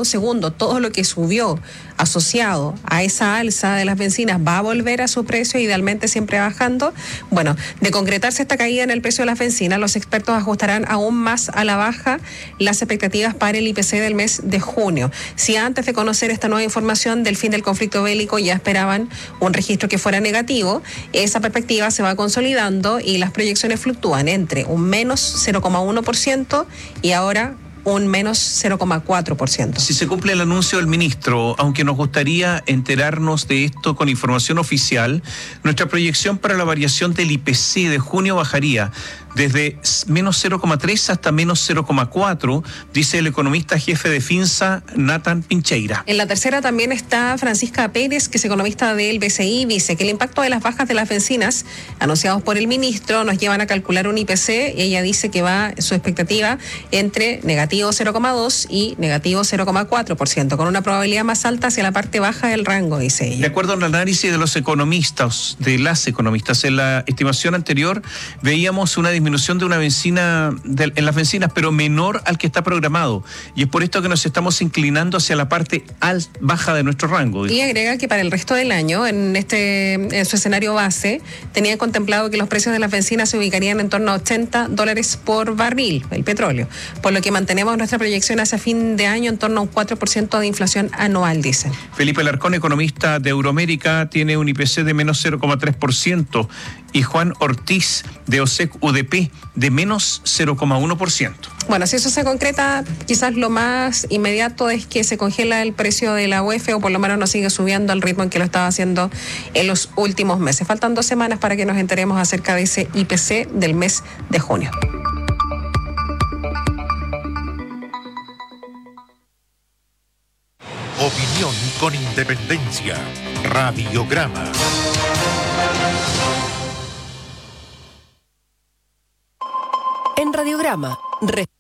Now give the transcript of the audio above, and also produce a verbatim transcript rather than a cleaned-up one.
un segundo, todo lo que subió asociado a esa alza de las bencinas va a volver a su precio, idealmente siempre bajando. Bueno, de concretarse esta caída en el precio de las bencinas, los expertos ajustarán aún más a la baja las expectativas para el I P C del mes de junio. Si antes de conocer esta nueva información del fin del conflicto bélico ya esperaban un registro que fuera negativo, esa perspectiva se va consolidando y las proyecciones fluctúan entre un menos cero coma uno por ciento y ahora un menos cero coma cuatro por ciento. Si se cumple el anuncio del ministro, aunque nos gustaría enterarnos de esto con información oficial, nuestra proyección para la variación del I P C de junio bajaría desde menos cero coma tres hasta menos cero coma cuatro, dice el economista jefe de Finsa, Nathan Pincheira. En la tercera también está Francisca Pérez, que es economista del B C I, dice que el impacto de las bajas de las bencinas anunciados por el ministro nos llevan a calcular un I P C, y ella dice que va su expectativa entre negativo cero coma dos y negativo cero coma cuatro por ciento, con una probabilidad más alta hacia la parte baja del rango, dice ella. De acuerdo al análisis de los economistas, de las economistas, en la estimación anterior veíamos una disminución disminución de una bencina de, en las bencinas, pero menor al que está programado. Y es por esto que nos estamos inclinando hacia la parte al, baja de nuestro rango. Y agrega que para el resto del año, en este en su escenario base, tenía contemplado que los precios de las bencinas se ubicarían en torno a ochenta dólares por barril, el petróleo. Por lo que mantenemos nuestra proyección hacia fin de año en torno a un cuatro por ciento de inflación anual, dicen. Felipe Alarcón, economista de Euroamérica, tiene un I P C de menos cero coma tres por ciento. Y Juan Ortiz, de OSEC U D P, de menos cero coma uno por ciento. Bueno, si eso se concreta, quizás lo más inmediato es que se congela el precio de la U E F, o por lo menos no sigue subiendo al ritmo en que lo estaba haciendo en los últimos meses. Faltan dos semanas para que nos enteremos acerca de ese I P C del mes de junio. Opinión con independencia. Radiograma. En Radiograma,